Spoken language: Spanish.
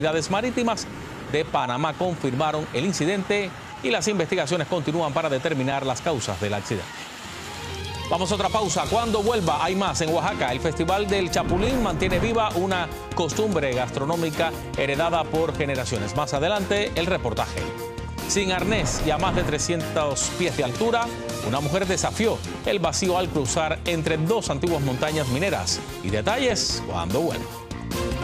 Autoridades marítimas de Panamá confirmaron el incidente y las investigaciones continúan para determinar las causas del accidente. Vamos a otra pausa. Cuando vuelva, hay más en Oaxaca. El Festival del Chapulín mantiene viva una costumbre gastronómica heredada por generaciones. Más adelante, el reportaje. Sin arnés y a más de 300 pies de altura, una mujer desafió el vacío al cruzar entre dos antiguas montañas mineras. Y detalles cuando vuelva.